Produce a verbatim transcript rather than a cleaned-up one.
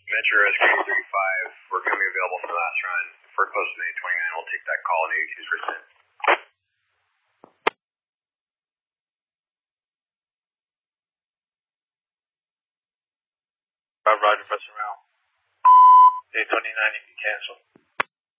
Metro Rescue thirty-five, we're coming available for the last run. For close to eight twenty-nine, we'll take that call and eighty-two percent. Roger, press around. eight twenty-nine, you can cancel.